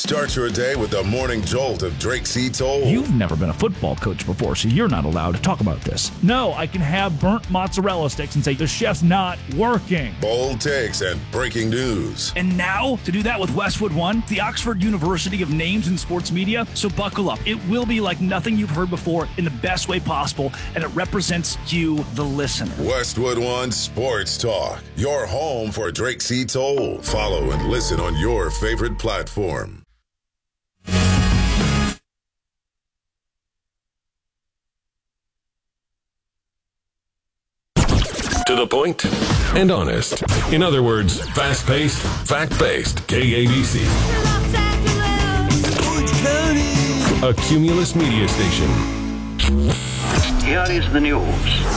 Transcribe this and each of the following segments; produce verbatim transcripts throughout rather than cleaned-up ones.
Start your day with the morning jolt of Drake C. Toll. You've never been a football coach before, so you're not allowed to talk about this. No, I can have burnt mozzarella sticks and say the chef's not working. Bold takes and breaking news. And now, to do that with Westwood One, the Oxford University of names in sports media. So buckle up. It will be like nothing you've heard before in the best way possible, and it represents you, the listener. Westwood One Sports Talk, your home for Drake C. Toll. Follow and listen on your favorite platform. To the point and honest. In other words, fast-paced, fact-based. K A B C. A Cumulus media station. Here is the news.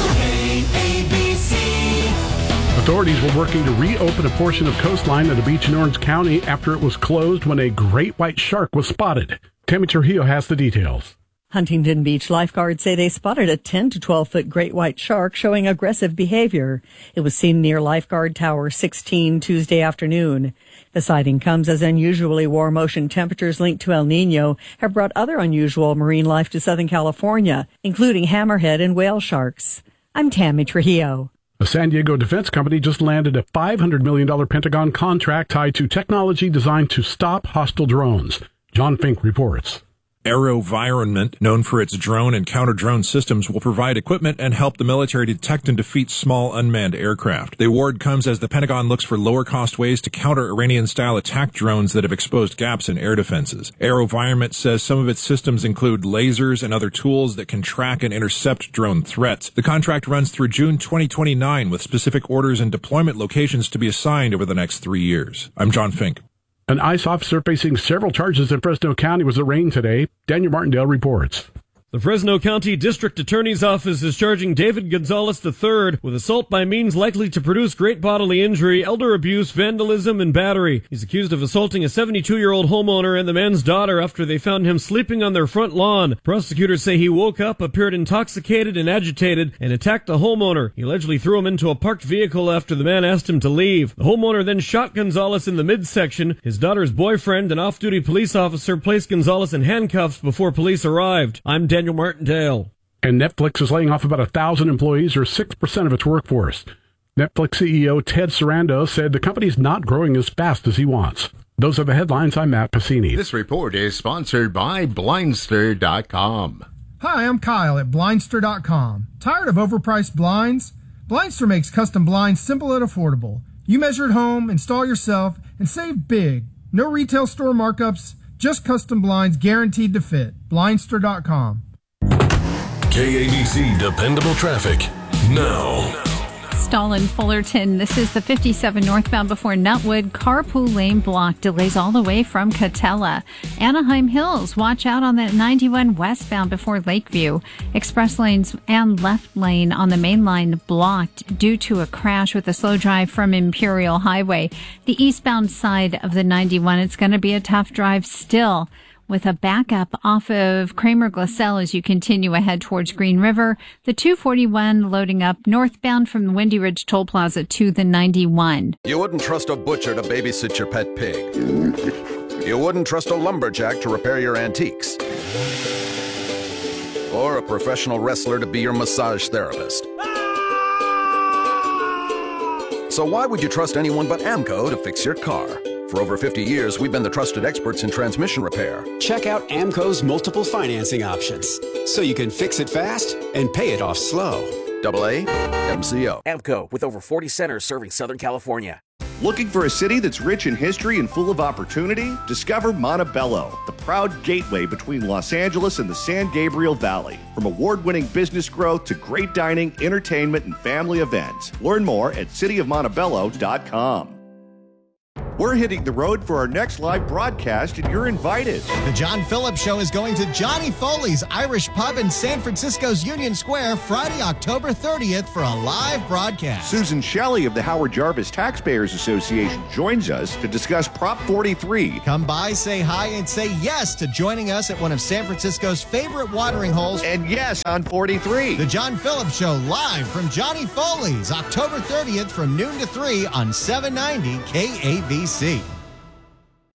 K A B C. Authorities were working to reopen a portion of coastline at a beach in Orange County after it was closed when a great white shark was spotted. Tammy Trujillo has the details. Huntington Beach lifeguards say they spotted a ten to twelve foot great white shark showing aggressive behavior. It was seen near Lifeguard Tower sixteen Tuesday afternoon. The sighting comes as unusually warm ocean temperatures linked to El Nino have brought other unusual marine life to Southern California, including hammerhead and whale sharks. I'm Tammy Trujillo. A San Diego defense company just landed a five hundred million dollars Pentagon contract tied to technology designed to stop hostile drones. John Fink reports. AeroVironment, known for its drone and counter-drone systems, will provide equipment and help the military detect and defeat small unmanned aircraft. The award comes as the Pentagon looks for lower-cost ways to counter Iranian-style attack drones that have exposed gaps in air defenses. AeroVironment says some of its systems include lasers and other tools that can track and intercept drone threats. The contract runs through June twenty twenty-nine, with specific orders and deployment locations to be assigned over the next three years. I'm John Fink. An ICE officer facing several charges in Fresno County was arraigned today. Daniel Martindale reports. The Fresno County District Attorney's Office is charging David Gonzalez the third with assault by means likely to produce great bodily injury, elder abuse, vandalism, and battery. He's accused of assaulting a seventy-two-year-old homeowner and the man's daughter after they found him sleeping on their front lawn. Prosecutors say he woke up, appeared intoxicated and agitated, and attacked the homeowner. He allegedly threw him into a parked vehicle after the man asked him to leave. The homeowner then shot Gonzalez in the midsection. His daughter's boyfriend, an off-duty police officer, placed Gonzalez in handcuffs before police arrived. I'm Daniel Martindale. And Netflix is laying off about one thousand employees, or six percent of its workforce. Netflix C E O Ted Sarandos said the company is not growing as fast as he wants. Those are the headlines. I'm Matt Pacini. This report is sponsored by Blindster dot com. Hi, I'm Kyle at Blindster dot com. Tired of overpriced blinds? Blindster makes custom blinds simple and affordable. You measure at home, install yourself, and save big. No retail store markups, just custom blinds guaranteed to fit. Blindster dot com. K A B C Dependable Traffic now. Stall in Fullerton. This is the fifty-seven northbound before Nutwood. Carpool lane block. Delays all the way from Catella. Anaheim Hills. Watch out on that ninety-one westbound before Lakeview. Express lanes and left lane on the main line blocked due to a crash with a slow drive from Imperial Highway. The eastbound side of the ninety-one, it's going to be a tough drive still, with a backup off of Kramer Glassell as you continue ahead towards Green River. The two forty-one loading up northbound from the Windy Ridge Toll Plaza to the ninety-one. You wouldn't trust a butcher to babysit your pet pig. You wouldn't trust a lumberjack to repair your antiques. Or a professional wrestler to be your massage therapist. So why would you trust anyone but AMCO to fix your car? For over fifty years, we've been the trusted experts in transmission repair. Check out AMCO's multiple financing options, so you can fix it fast and pay it off slow. Double A M C O. AMCO, with over forty centers serving Southern California. Looking for a city that's rich in history and full of opportunity? Discover Montebello, the proud gateway between Los Angeles and the San Gabriel Valley. From award-winning business growth to great dining, entertainment, and family events. Learn more at city of montebello dot com. We're hitting the road for our next live broadcast, and you're invited. The John Phillips Show is going to Johnny Foley's Irish Pub in San Francisco's Union Square Friday, October thirtieth for a live broadcast. Susan Shelley of the Howard Jarvis Taxpayers Association joins us to discuss Prop forty-three. Come by, say hi, and say yes to joining us at one of San Francisco's favorite watering holes. And yes on forty-three. The John Phillips Show live from Johnny Foley's October thirtieth from noon to three on seven ninety K A B C. Hooray!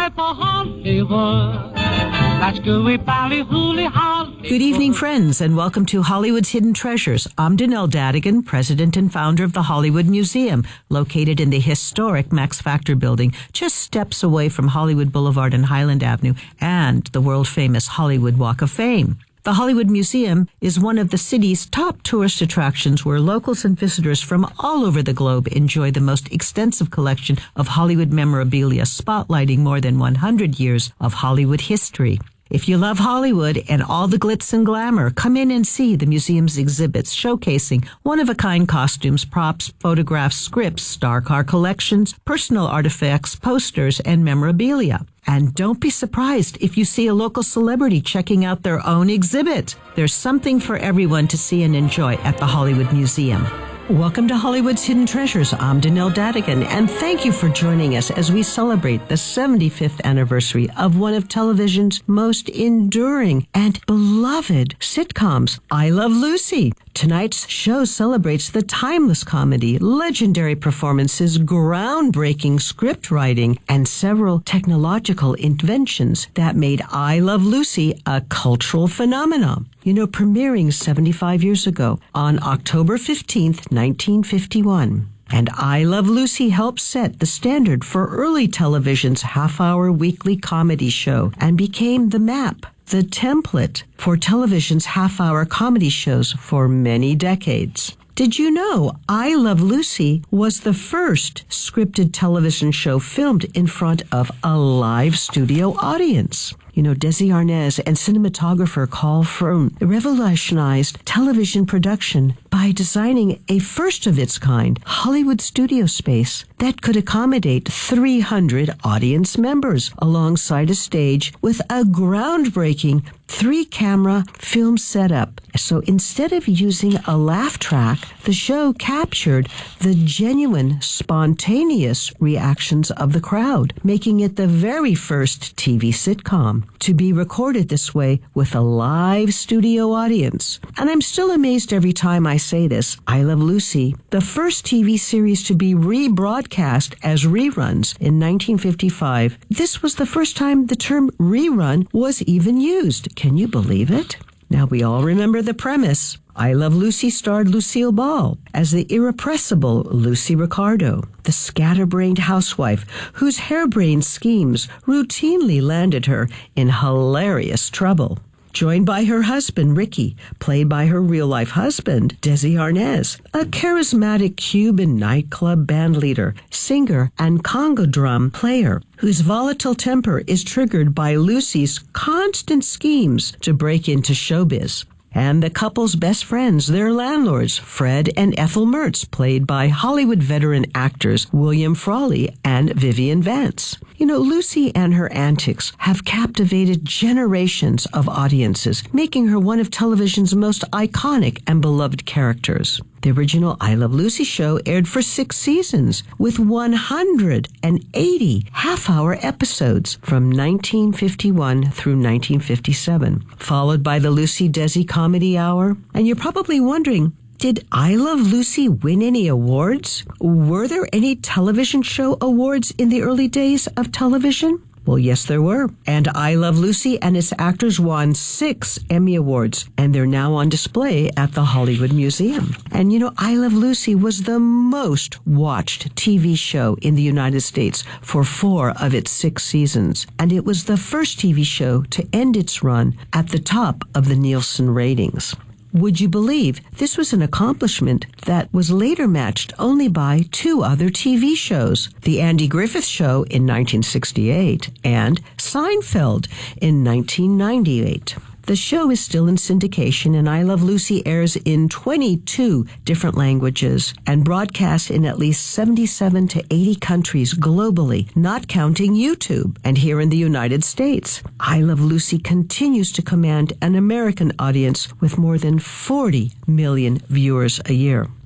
life for Hollywood. That's gooey, ballyhooly Hollywood. Good evening, friends, and welcome to Hollywood's Hidden Treasures. I'm Danelle Dadigan, president and founder of the Hollywood Museum, located in the historic Max Factor building, just steps away from Hollywood Boulevard and Highland Avenue and the world-famous Hollywood Walk of Fame. The Hollywood Museum is one of the city's top tourist attractions where locals and visitors from all over the globe enjoy the most extensive collection of Hollywood memorabilia, spotlighting more than one hundred years of Hollywood history. If you love Hollywood and all the glitz and glamour, come in and see the museum's exhibits showcasing one-of-a-kind costumes, props, photographs, scripts, star car collections, personal artifacts, posters, and memorabilia. And don't be surprised if you see a local celebrity checking out their own exhibit. There's something for everyone to see and enjoy at the Hollywood Museum. Welcome to Hollywood's Hidden Treasures. I'm Danelle Dadigan, and thank you for joining us as we celebrate the seventy-fifth anniversary of one of television's most enduring and beloved sitcoms, I Love Lucy. Tonight's show celebrates the timeless comedy, legendary performances, groundbreaking script writing, and several technological inventions that made I Love Lucy a cultural phenomenon. You know, premiering seventy-five years ago on October fifteenth, nineteen fifty-one. And I Love Lucy helped set the standard for early television's half-hour weekly comedy show and became the map, the template for television's half-hour comedy shows for many decades. Did you know I Love Lucy was the first scripted television show filmed in front of a live studio audience? You know, Desi Arnaz and cinematographer Carl Frome revolutionized television production by designing a first-of-its-kind Hollywood studio space that could accommodate three hundred audience members alongside a stage with a groundbreaking three-camera film setup. So instead of using a laugh track, the show captured the genuine, spontaneous reactions of the crowd, making it the very first T V sitcom to be recorded this way with a live studio audience. And I'm still amazed every time I say this. I Love Lucy, the first T V series to be rebroadcast as reruns in nineteen fifty-five. This was the first time the term rerun was even used. Can you believe it? Now, we all remember the premise. I Love Lucy starred Lucille Ball as the irrepressible Lucy Ricardo, the scatterbrained housewife whose harebrained schemes routinely landed her in hilarious trouble. Joined by her husband, Ricky, played by her real-life husband, Desi Arnaz, a charismatic Cuban nightclub bandleader, singer, and Congo drum player, whose volatile temper is triggered by Lucy's constant schemes to break into showbiz. And the couple's best friends, their landlords, Fred and Ethel Mertz, played by Hollywood veteran actors William Frawley and Vivian Vance. You know, Lucy and her antics have captivated generations of audiences, making her one of television's most iconic and beloved characters. The original I Love Lucy show aired for six seasons with one hundred eighty half-hour episodes from nineteen fifty-one through nineteen fifty-seven, followed by the Lucy Desi Comedy Hour. And you're probably wondering, did I Love Lucy win any awards? Were there any television show awards in the early days of television? Well, yes, there were. And I Love Lucy and its actors won six Emmy Awards, and they're now on display at the Hollywood Museum. And you know, I Love Lucy was the most watched T V show in the United States for four of its six seasons. And it was the first T V show to end its run at the top of the Nielsen ratings. Would you believe this was an accomplishment that was later matched only by two other T V shows, The Andy Griffith Show in nineteen sixty-eight and Seinfeld in nineteen ninety-eight. The show is still in syndication, and I Love Lucy airs in twenty-two different languages and broadcasts in at least seventy-seven to eighty countries globally, not counting YouTube. And here in the United States, I Love Lucy continues to command an American audience with more than forty million viewers a year.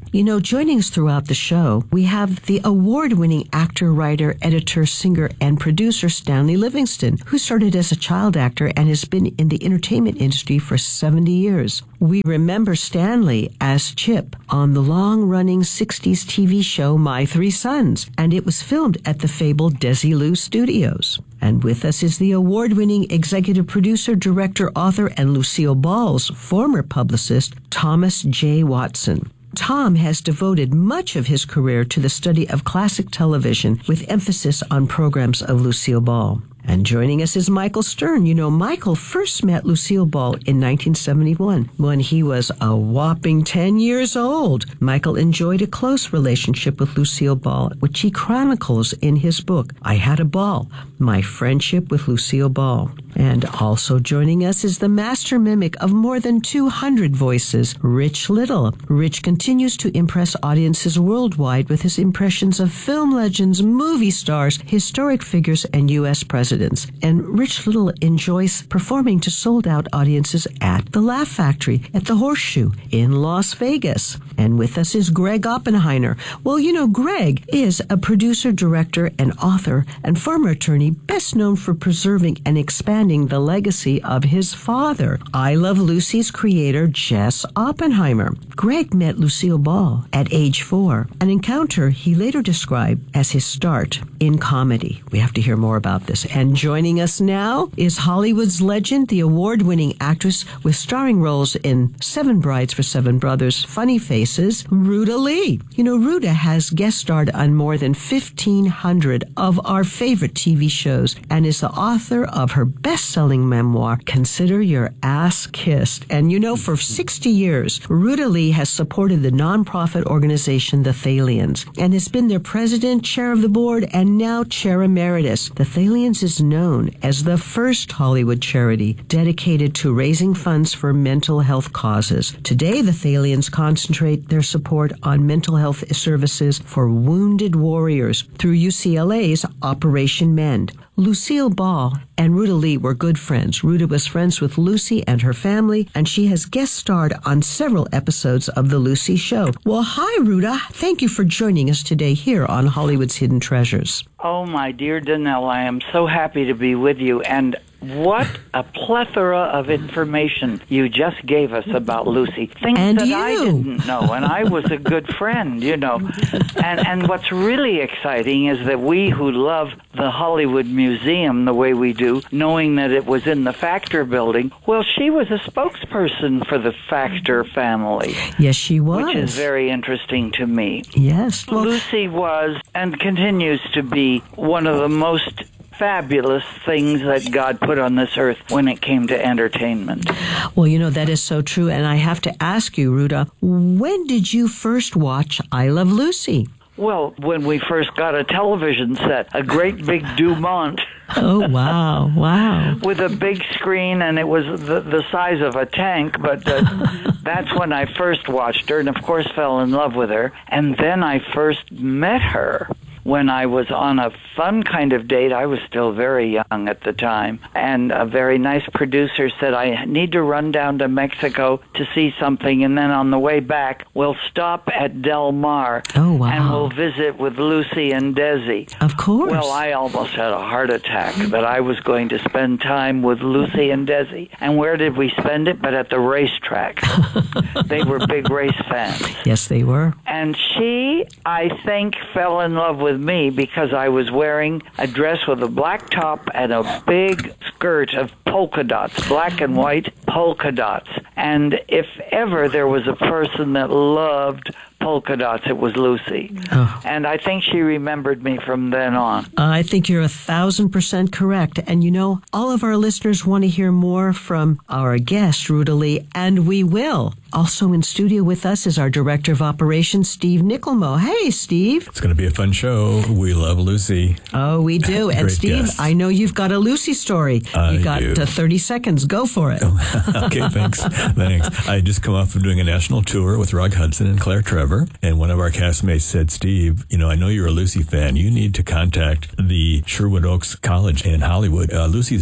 You know, joining us throughout the show, we have the award-winning actor, writer, editor, singer, and producer Stanley Livingston, who started as a child actor and has been in the entertainment industry for seventy years. We remember Stanley as Chip on the long-running sixties T V show My Three Sons, and it was filmed at the fabled Desilu Studios. And with us is the award-winning executive producer, director, author, and Lucille Ball's former publicist, Thomas J. Watson. Tom has devoted much of his career to the study of classic television with emphasis on programs of Lucille Ball. And joining us is Michael Stern. You know, Michael first met Lucille Ball in nineteen seventy-one when he was a whopping ten years old. Michael enjoyed a close relationship with Lucille Ball, which he chronicles in his book, I Had a Ball, My Friendship with Lucille Ball. And also joining us is the master mimic of more than two hundred voices, Rich Little. Rich continues to impress audiences worldwide with his impressions of film legends, movie stars, historic figures, and U S presidents. And Rich Little enjoys performing to sold-out audiences at the Laugh Factory at the Horseshoe in Las Vegas. And with us is Greg Oppenheimer. Well, you know, Greg is a producer, director, and author and former attorney best known for preserving and expanding the legacy of his father, I Love Lucy's creator, Jess Oppenheimer. Greg met Lucille Ball at age four, an encounter he later described as his start in comedy. We have to hear more about this. And joining us now is Hollywood's legend, the award-winning actress with starring roles in Seven Brides for Seven Brothers, Funny Faces, Ruta Lee. You know, Ruta has guest starred on more than fifteen hundred of our favorite T V shows and is the author of her best-selling memoir, Consider Your Ass Kissed. And you know, for sixty years, Ruta Lee has supported the nonprofit organization The Thalians and has been their president, chair of the board, and now chair emeritus. The Thalians is known as the first Hollywood charity dedicated to raising funds for mental health causes. Today, the Thalians concentrate their support on mental health services for wounded warriors through U C L A's Operation Mend. Lucille Ball and Ruta Lee were good friends. Ruta was friends with Lucy and her family, and she has guest starred on several episodes of The Lucy Show. Well, hi, Ruta. Thank you for joining us today here on Hollywood's Hidden Treasures. Oh, my dear Danelle, I am so happy to be with you, and what a plethora of information you just gave us about Lucy. Things and that you. I didn't know, and I was a good friend, you know. And and what's really exciting is that we who love the Hollywood Museum the way we do, knowing that it was in the Factor building, well, she was a spokesperson for the Factor family. Yes, she was. Which is very interesting to me. Yes. Well, Lucy was and continues to be one of the most fabulous things that God put on this earth when it came to entertainment. Well, you know, that is so true. And I have to ask you, Ruta, when did you first watch I Love Lucy? Well, when we first got a television set, a great big Dumont. Oh, wow, wow. With a big screen, and it was the, the size of a tank, but uh, that's when I first watched her, and of course fell in love with her. And then I first met her when I was on a fun kind of date. I was still very young at the time, and a very nice producer said, I need to run down to Mexico to see something, and then on the way back, we'll stop at Del Mar, oh, wow. and we'll visit with Lucy and Desi. Of course. Well, I almost had a heart attack that I was going to spend time with Lucy and Desi. And where did we spend it? But at the racetrack. They were big race fans. Yes, they were. And she, I think, fell in love with me because I was wearing a dress with a black top and a big skirt of polka dots, black and white polka dots. And if ever there was a person that loved polka dots, it was Lucy. Oh. And I think she remembered me from then on. I think you're a thousand percent correct. And you know, all of our listeners want to hear more from our guest, Ruta Lee, and we will. Also in studio with us is our Director of Operations, Steve Nickelmo. Hey, Steve. It's going to be a fun show. We love Lucy. Oh, we do. And Steve, guest. I know you've got a Lucy story. I you got do. Uh, thirty seconds. Go for it. Okay, thanks. Thanks. I just come off of doing a national tour with Rock Hudson and Claire Trevor, and one of our castmates said, Steve, you know, I know you're a Lucy fan. You need to contact the Sherwood Oaks College in Hollywood. Uh, Lucy's doing a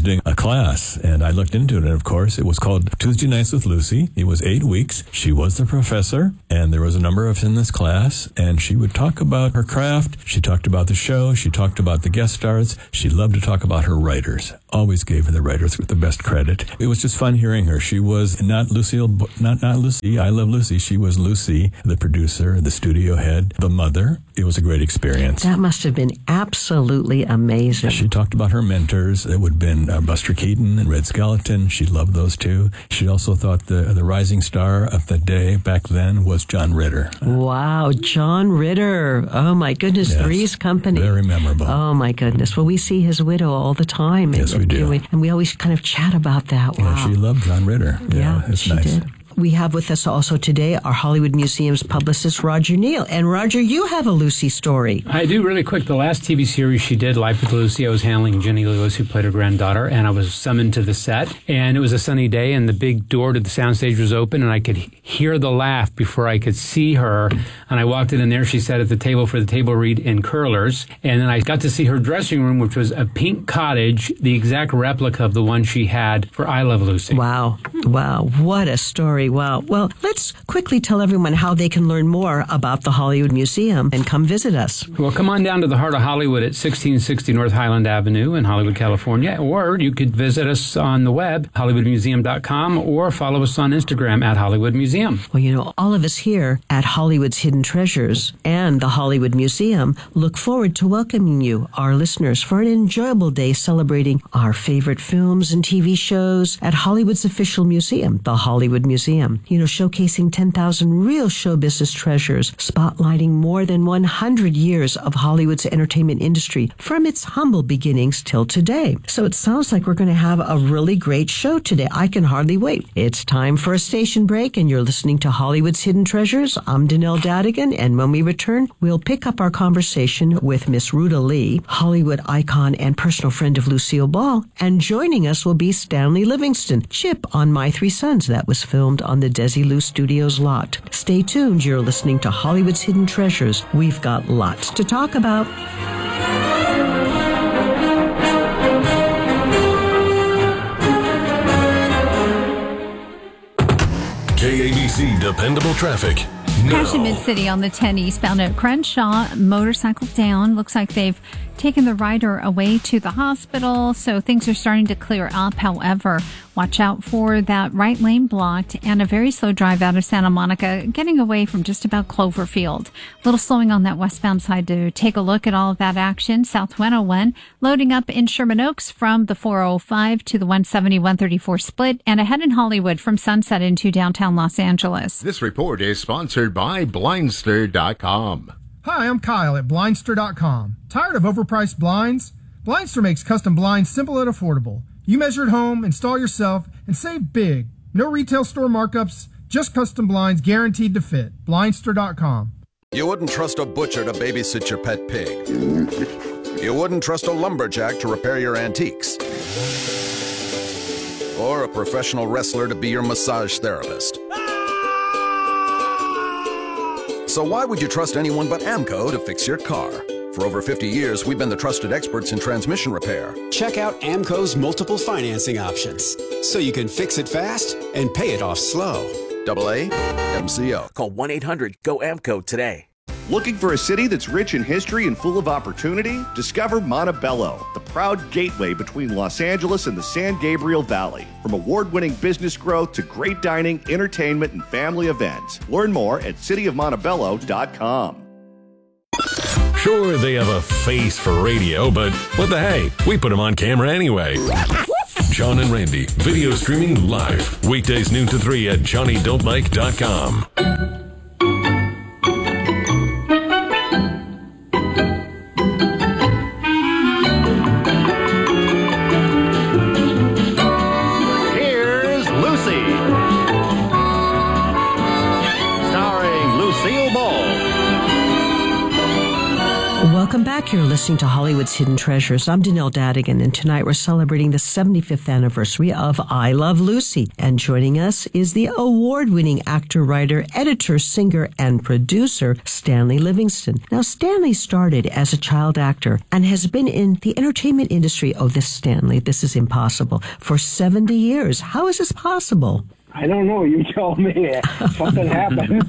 class, and I looked into it, and of course, it was called Tuesday Nights with Lucy. It was eight weeks. She was the professor, and there was a number of us in this class, and she would talk about her craft. She talked about the show. She talked about the guest stars. She loved to talk about her writers. Always gave her the writers the best credit. It was just fun hearing her. She was not Lucille, not, not Lucy. I Love Lucy. She was Lucy, the producer, the studio head, the mother. It was a great experience. That must have been absolutely amazing. She talked about her mentors. It would have been uh, Buster Keaton and Red Skelton. She loved those two. She also thought the the rising star of the day back then was John Ritter. Wow, John Ritter. Oh, my goodness. Yes, Three's Company. Very memorable. Oh, my goodness. Well, we see his widow all the time. Yes, and, we do. And we, and we always kind of chat about that. Wow. Yeah, she loved John Ritter. Yeah, yeah it's she nice. did. We have with us also today our Hollywood Museum's publicist, Roger Neal. And Roger, you have a Lucy story. I do, really quick. The last T V series she did, Life with Lucy, I was handling Jenny Lewis, who played her granddaughter, and I was summoned to the set. And it was a sunny day, and the big door to the soundstage was open, and I could hear the laugh before I could see her. And I walked in, and there she sat at the table for the table read in curlers. And then I got to see her dressing room, which was a pink cottage, the exact replica of the one she had for I Love Lucy. Wow. Wow. What a story. Wow. Well, let's quickly tell everyone how they can learn more about the Hollywood Museum and come visit us. Well, come on down to the heart of Hollywood at sixteen sixty North Highland Avenue in Hollywood, California, or you could visit us on the web, hollywood museum dot com, or follow us on Instagram at Hollywood Museum. Well, you know, all of us here at Hollywood's Hidden Treasures and the Hollywood Museum look forward to welcoming you, our listeners, for an enjoyable day celebrating our favorite films and T V shows at Hollywood's official museum, the Hollywood Museum. You know, showcasing ten thousand real show business treasures, spotlighting more than one hundred years of Hollywood's entertainment industry from its humble beginnings till today. So it sounds like we're going to have a really great show today. I can hardly wait. It's time for a station break, and you're listening to Hollywood's Hidden Treasures. I'm Danelle Dadigan, and when we return, we'll pick up our conversation with Miss Ruta Lee, Hollywood icon and personal friend of Lucille Ball, and joining us will be Stanley Livingston, Chip on My Three Sons. That was filmed on the Desilu Studios lot. Stay tuned. You're listening to Hollywood's Hidden Treasures. We've got lots to talk about. K A B C Dependable Traffic. Crash in Mid-City on the ten eastbound at Crenshaw. Motorcycle down. Looks like they've taken the rider away to the hospital, so things are starting to clear up. However, watch out for that right lane blocked and a very slow drive out of Santa Monica, getting away from just about Cloverfield. A little slowing on that westbound side to take a look at all of that action. South one oh one loading up in Sherman Oaks from the four oh five to the one seventy one thirty-four split, and ahead in Hollywood from Sunset into downtown Los Angeles. This report is sponsored by Blindster dot com. Hi, I'm Kyle at Blindster dot com. Tired of overpriced blinds? Blindster makes custom blinds simple and affordable. You measure at home, install yourself, and save big. No retail store markups, just custom blinds guaranteed to fit. Blindster dot com. You wouldn't trust a butcher to babysit your pet pig. You wouldn't trust a lumberjack to repair your antiques. Or a professional wrestler to be your massage therapist. So why would you trust anyone but AMCO to fix your car? For over fifty years, we've been the trusted experts in transmission repair. Check out AMCO's multiple financing options, so you can fix it fast and pay it off slow. Double A M C O. Call one eight hundred G O A M C O today. Looking for a city that's rich in history and full of opportunity? Discover Montebello, the proud gateway between Los Angeles and the San Gabriel Valley. From award-winning business growth to great dining, entertainment, and family events. Learn more at city of montebello dot com. Sure, they have a face for radio, but what the hey? We put them on camera anyway. John and Randy, video streaming live. Weekdays noon to three at johnny don't like dot com. Here's Lucy, starring Lucille Ball. Welcome back. You're listening to Hollywood's Hidden Treasures. I'm Danelle Dadigan, and tonight we're celebrating the seventy-fifth anniversary of I Love Lucy. And joining us is the award-winning actor, writer, editor, singer, and producer, Stanley Livingston. Now, Stanley started as a child actor and has been in the entertainment industry, oh, this Stanley, this is impossible, for seventy years. How is this possible? I don't know. You tell me. Something happened.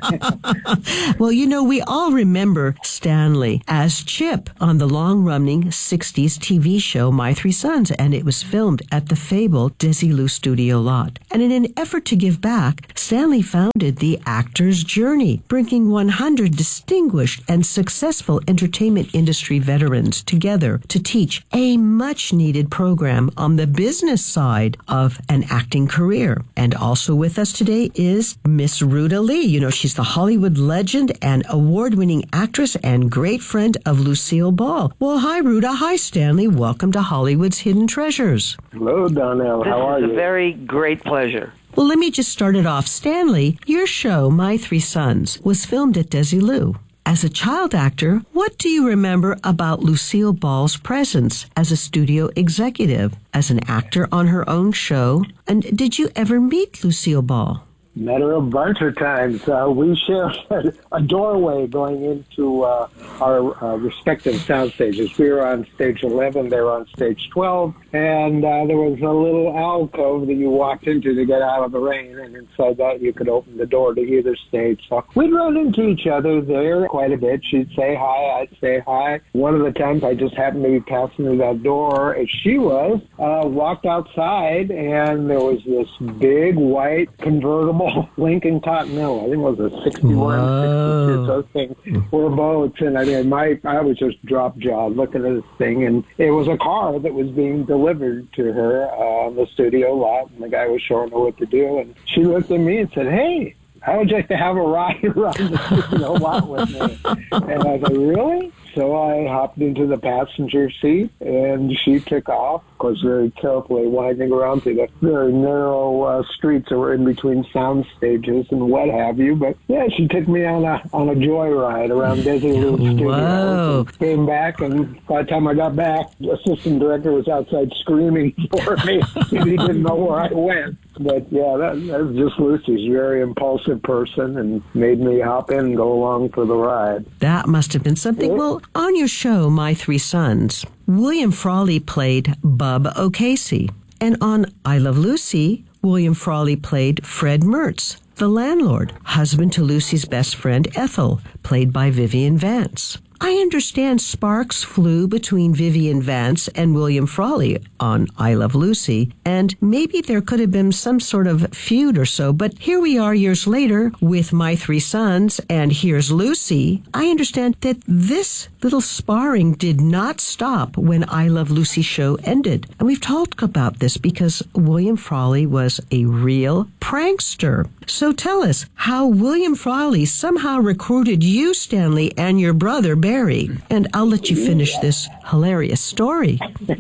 Well, you know, we all remember Stanley as Chip on the long-running sixties T V show My Three Sons, and it was filmed at the fabled Desilu Studio lot. And in an effort to give back, Stanley founded the Actor's Journey, bringing one hundred distinguished and successful entertainment industry veterans together to teach a much-needed program on the business side of an acting career. And also with us today is Miss Ruta Lee. You know, she's the Hollywood legend and award-winning actress and great friend of Lucille Ball. Well, hi, Ruta. Hi, Stanley. Welcome to Hollywood's Hidden Treasures. Hello, Donnell. This How are is you? a very great pleasure. Well, let me just start it off. Stanley, your show, My Three Sons, was filmed at Desilu. As a child actor, what do you remember about Lucille Ball's presence as a studio executive, as an actor on her own show? And did you ever meet Lucille Ball? Met her a bunch of times. Uh, we shared a doorway going into uh, our uh, respective sound stages. We were on stage eleven, they were on stage twelve, and uh, there was a little alcove that you walked into to get out of the rain, and inside that you could open the door to either stage. So we'd run into each other there quite a bit. She'd say hi, I'd say hi. One of the times I just happened to be passing through that door as she was, uh, walked outside, and there was this big white convertible Lincoln Continental. I think it was a sixty-one, sixty-two. Those things were boats, and I mean, my I was just drop jawed looking at this thing, and it was a car that was being delivered to her uh, on the studio lot, and the guy was showing her what to do, and she looked at me and said, "Hey, how would you like to have a ride around the studio lot with me?" And I was like, "Really?" So I hopped into the passenger seat, and she took off, of course, very carefully winding around through the very narrow uh, streets that were in between sound stages and what have you. But yeah, she took me on a on a joyride around Desilu Studios. And came back, and by the time I got back, the assistant director was outside screaming for me. He didn't know where I went. But yeah, that, that was just Lucy. She's a very impulsive person and made me hop in and go along for the ride. That must have been something. Yeah. Well, on your show, My Three Sons, William Frawley played Bub O'Casey. And on I Love Lucy, William Frawley played Fred Mertz, the landlord, husband to Lucy's best friend Ethel, played by Vivian Vance. I understand sparks flew between Vivian Vance and William Frawley on I Love Lucy, and maybe there could have been some sort of feud or so, but here we are years later with My Three Sons, and here's Lucy. I understand that this little sparring did not stop when I Love Lucy show ended. And we've talked about this because William Frawley was a real prankster. So tell us how William Frawley somehow recruited you, Stanley, and your brother, Barry. And I'll let you finish this hilarious story.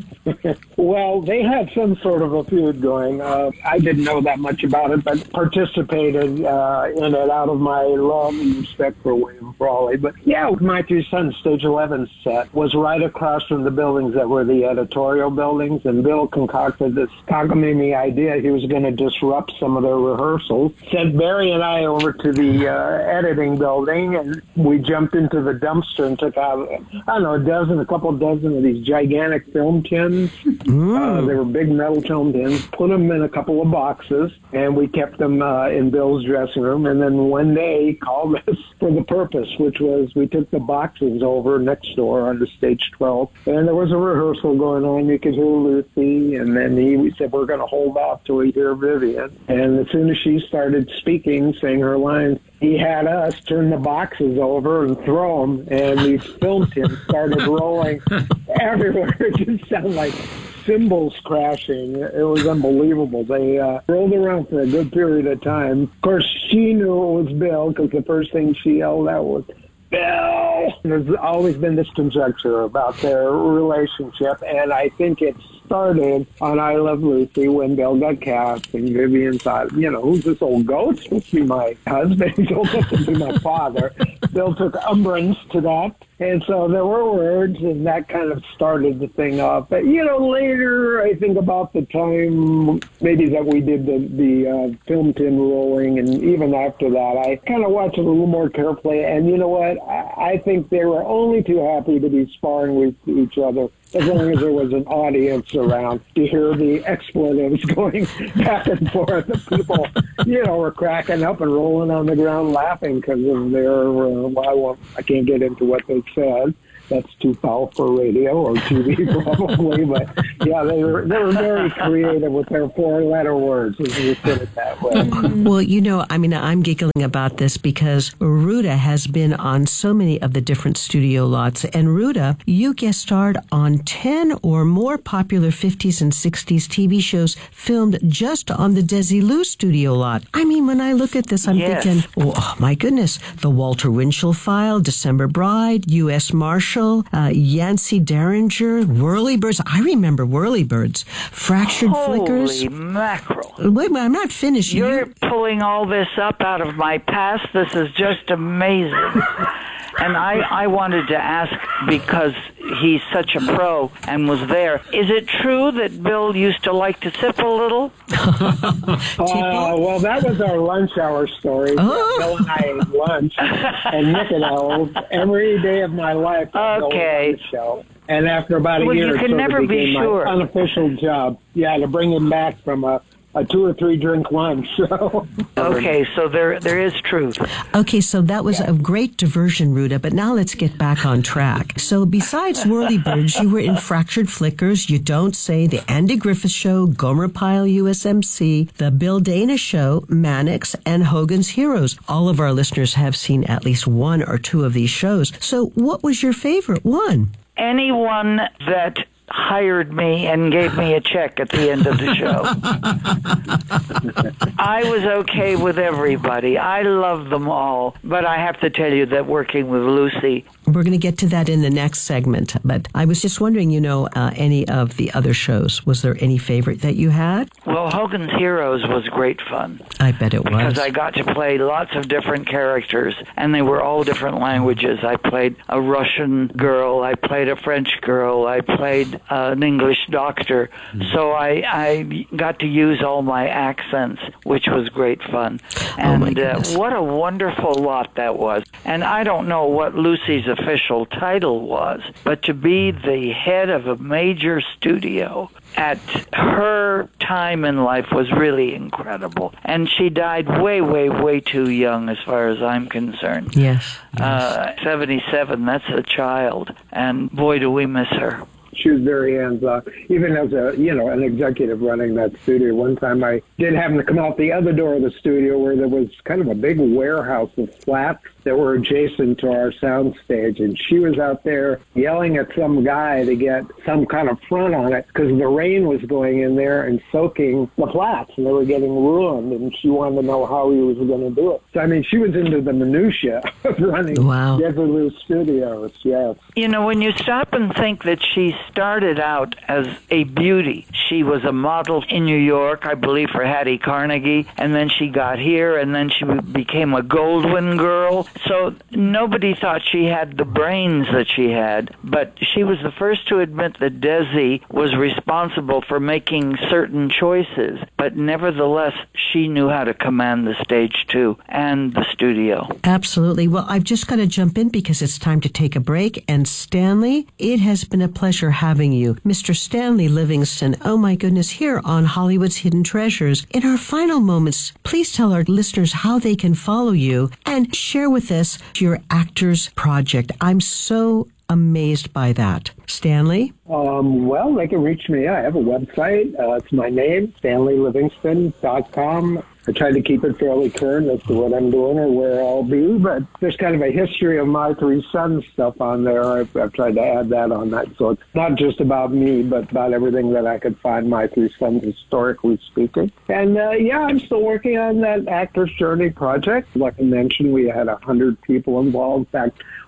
Well, they had some sort of a feud going. Uh, I didn't know that much about it, but participated uh, in it out of my love and respect for William Frawley. But yeah, My Three Sons, stage eleven set was right across from the buildings that were the editorial buildings, and Bill concocted this cockamamie idea he was going to disrupt some of their rehearsals. Sent Barry and I over to the uh, editing building, and we jumped into the dumpster and took out, I don't know, a dozen, a couple dozen of these gigantic film tins. Mm. Uh, they were big metal film tins, put them in a couple of boxes, and we kept them uh, in Bill's dressing room. And then one day he called us for the purpose, which was we took the boxes over next door onto stage twelve, and there was a rehearsal going on. You could hear Lucy, and then he we said, we're going to hold off till we hear Vivian. And as soon as she started speaking, saying her lines, he had us turn the boxes over and throw them, and these film tins started rolling everywhere. It just sounded like cymbals crashing. It was unbelievable. They uh, rolled around for a good period of time. Of course, she knew it was Bill because the first thing she yelled out was, Bill! There's always been this conjecture about their relationship, and I think it started on I Love Lucy when Bill got cast, and Vivian thought, you know, who's this old goat? Supposed to be my husband. He's supposed to be my father. Bill took umbrance to that. And so there were words, and that kind of started the thing off. But, you know, later, I think about the time maybe that we did the, the uh, film tin rolling, and even after that, I kind of watched it a little more carefully. And you know what? I, I think they were only too happy to be sparring with each other as long as there was an audience around to hear the expletives going back and forth. The people, you know, were cracking up and rolling on the ground laughing because of their, uh, well, I, won't, I can't get into what they said. That's too foul for radio or T V probably, but yeah, they were they were very creative with their four-letter words, as we put it that way. Well, you know, I mean, I'm giggling about this because Ruta has been on so many of the different studio lots, and Ruta, you guest starred on ten or more popular fifties and sixties T V shows filmed just on the Desilu studio lot. I mean, when I look at this, I'm Yes. thinking, oh my goodness, The Walter Winchell File, December Bride, U S Marshal, Uh, Yancey Derringer, Whirlybirds. I remember Whirlybirds. Fractured Holy Flickers. mackerel. Wait, I'm not finished. You're pulling all this up out of my past. This is just amazing. And I, I wanted to ask, because he's such a pro and was there, is it true that Bill used to like to sip a little? Uh, well, that was our lunch hour story. Oh. Bill and I ate lunch and Nicodemus every day of my life. Okay. On the show. And after about a Well, year, you or can so, never it be became sure. my unofficial job. Yeah, to bring him back from a, a two or three drink lunch. So. Okay, so there there is truth. Okay, so that was a great diversion, Ruta, but now let's get back on track. So besides Whirlybirds, you were in Fractured Flickers, You Don't Say, The Andy Griffith Show, Gomer Pyle U S M C, The Bill Dana Show, Mannix, and Hogan's Heroes. All of our listeners have seen at least one or two of these shows. So what was your favorite one? Anyone that hired me and gave me a check at the end of the show. I was okay with everybody. I loved them all. But I have to tell you that working with Lucy... We're going to get to that in the next segment. But I was just wondering, you know, uh, any of the other shows, was there any favorite that you had? Well, Hogan's Heroes was great fun. I bet it was. Because I got to play lots of different characters, and they were all different languages. I played a Russian girl, I played a French girl, I played uh, an English doctor. Mm. So I, I got to use all my accents, which was great fun. And oh my uh, what a wonderful lot that was. And I don't know what Lucy's official title was, but to be the head of a major studio at her time in life was really incredible. And she died way, way, way too young as far as I'm concerned. Yes. yes. Uh, seventy-seven, that's a child. And boy, do we miss her. She was very hands-off. Even as a, you know, an executive running that studio, one time I did happen to come out the other door of the studio where there was kind of a big warehouse of flats that were adjacent to our sound stage, and she was out there yelling at some guy to get some kind of front on it because the rain was going in there and soaking the flats, and they were getting ruined, and she wanted to know how he was going to do it. So, I mean, she was into the minutia of running wow. Desilu Studios, yes. You know, when you stop and think that she started out as a beauty, she was a model in New York, I believe, for Hattie Carnegie, and then she got here, and then she became a Goldwyn girl. So nobody thought she had the brains that she had, but she was the first to admit that Desi was responsible for making certain choices, but nevertheless, she knew how to command the stage, too, and the studio. Absolutely. Well, I've just got to jump in because it's time to take a break, and Stanley, it has been a pleasure having you. Mister Stanley Livingston, oh my goodness, here on Hollywood's Hidden Treasures. In our final moments, please tell our listeners how they can follow you and share with us your actor's project. I'm so amazed by that. Stanley? Um, well, they can reach me. I have a website. Uh, it's my name, stanley livingston dot com. I try to keep it fairly current as to what I'm doing or where I'll be, but there's kind of a history of my three sons stuff on there. I've, I've tried to add that on that. So it's not just about me, but about everything that I could find my three sons historically speaking. And, uh, yeah, I'm still working on that Actor's Journey project. Like I mentioned, we had one hundred people involved. In fact,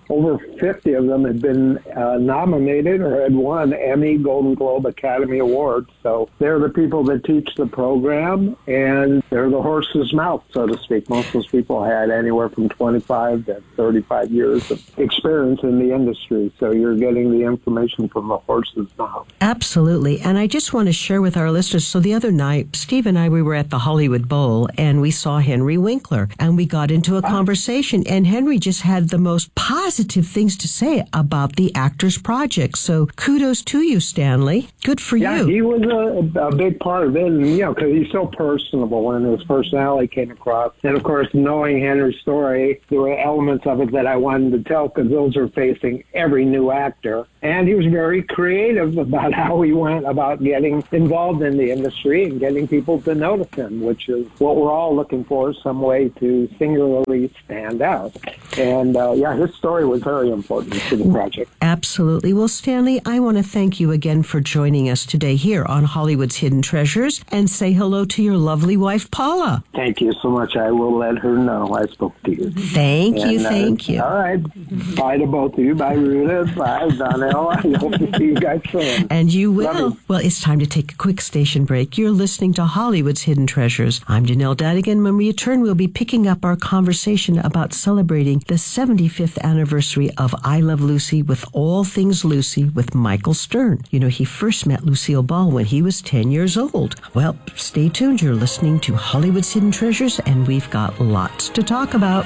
over fifty of them had been uh, nominated or had won Emmy, Golden Globe, Academy Awards. So they're the people that teach the program, and they're the horse's mouth, so to speak. Most of those people had anywhere from twenty-five to thirty-five years of experience in the industry. So you're getting the information from the horse's mouth. Absolutely. And I just want to share with our listeners. So the other night, Steve and I, we were at the Hollywood Bowl, and we saw Henry Winkler, and we got into a conversation, and Henry just had the most positive things to say about the Actors Project. So kudos to you, Stanley. Good for yeah, you. Yeah, he was a, a big part of it, and, you know, because he's so personable, and his personality came across. And, of course, knowing Henry's story, there were elements of it that I wanted to tell, because those are facing every new actor. And he was very creative about how he went about getting involved in the industry and getting people to notice him, which is what we're all looking for, some way to singularly stand out. And, uh, yeah, his story was very important to the project. Absolutely. Well, Stanley, I want to thank you again for joining us today here on Hollywood's Hidden Treasures, and say hello to your lovely wife, Paula. Thank you so much. I will let her know I spoke to you. Thank and, you, thank uh, you. All right. Bye to both of you. Bye, Ruta. Bye, Donnell. I hope to see you guys soon. And you will. Well, it's time to take a quick station break. You're listening to Hollywood's Hidden Treasures. I'm Danelle Dadigan. When we return, we'll be picking up our conversation about celebrating the seventy-fifth anniversary of I Love Lucy with All Things Lucy with Michael Stern. You know, he first met Lucille Ball when he was ten years old. Well, stay tuned. You're listening to Hollywood's Hidden Treasures, and we've got lots to talk about.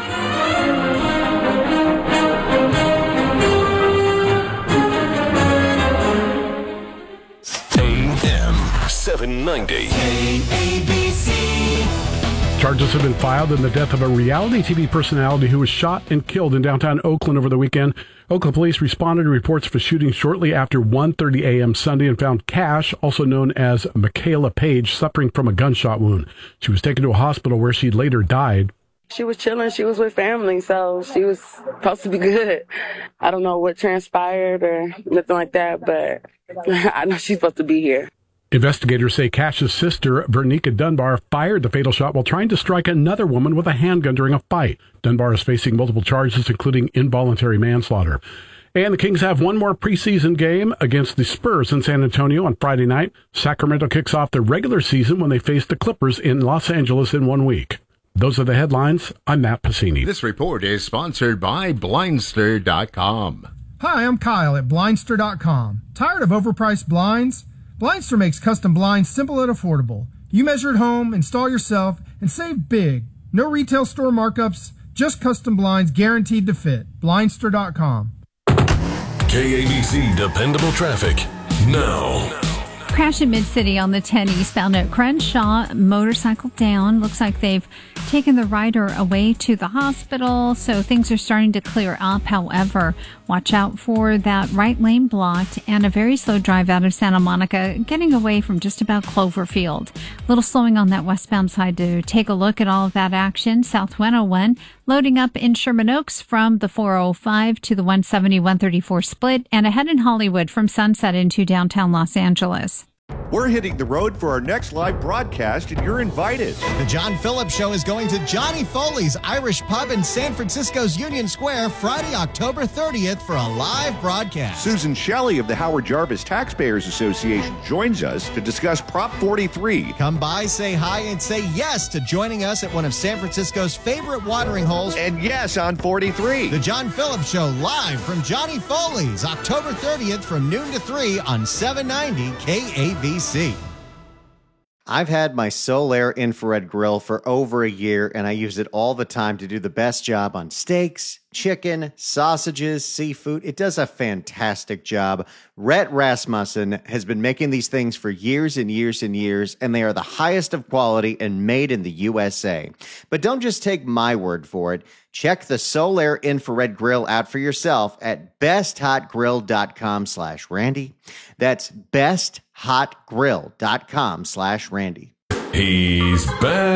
seven ninety. K A B C. Charges have been filed in the death of a reality T V personality who was shot and killed in downtown Oakland over the weekend. Oakland police responded to reports of a shooting shortly after one thirty a.m. Sunday and found Cash, also known as Michaela Page, suffering from a gunshot wound. She was taken to a hospital where she later died. She was chilling. She was with family, so she was supposed to be good. I don't know what transpired or nothing like that, but I know she's supposed to be here. Investigators say Cash's sister, Vernica Dunbar, fired the fatal shot while trying to strike another woman with a handgun during a fight. Dunbar is facing multiple charges, including involuntary manslaughter. And the Kings have one more preseason game against the Spurs in San Antonio on Friday night. Sacramento kicks off the regular season when they face the Clippers in Los Angeles in one week. Those are the headlines. I'm Matt Pacini. This report is sponsored by Blindster dot com. Hi, I'm Kyle at Blindster dot com. Tired of overpriced blinds? Blindster makes custom blinds simple and affordable. You measure at home, install yourself, and save big. No retail store markups, just custom blinds guaranteed to fit. Blindster dot com. K A B C Dependable Traffic now. Crash in Mid-City on the ten eastbound at Crenshaw. Motorcycle down. Looks like they've taken the rider away to the hospital, so things are starting to clear up. However, watch out for that right lane blocked and a very slow drive out of Santa Monica, getting away from just about Cloverfield. A little slowing on that westbound side to take a look at all of that action. South one oh one loading up in Sherman Oaks from the four oh five to the one seventy one thirty-four split, and ahead in Hollywood from Sunset into downtown Los Angeles. We're hitting the road for our next live broadcast, and you're invited. The John Phillips Show is going to Johnny Foley's Irish Pub in San Francisco's Union Square Friday, October thirtieth for a live broadcast. Susan Shelley of the Howard Jarvis Taxpayers Association joins us to discuss Prop forty-three. Come by, say hi, and say yes to joining us at one of San Francisco's favorite watering holes. And yes on forty-three. The John Phillips Show live from Johnny Foley's October thirtieth from noon to three on seven ninety K A B C. I've had my Solaire infrared grill for over a year, and I use it all the time to do the best job on steaks, chicken, sausages, seafood. It does a fantastic job. Rhett Rasmussen has been making these things for years and years and years, and they are the highest of quality and made in the U S A. But don't just take my word for it. Check the Solaire infrared grill out for yourself at besthotgrill.com slash Randy. That's besthotgrill.com slash Randy. He's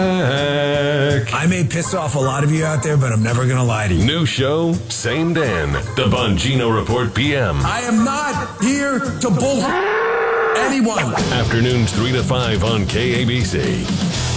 back. I may piss off a lot of you out there, but I'm never going to lie to you. New show, same Dan. The Bongino Report P M. I am not here to bull anyone. Afternoons three to five on K A B C.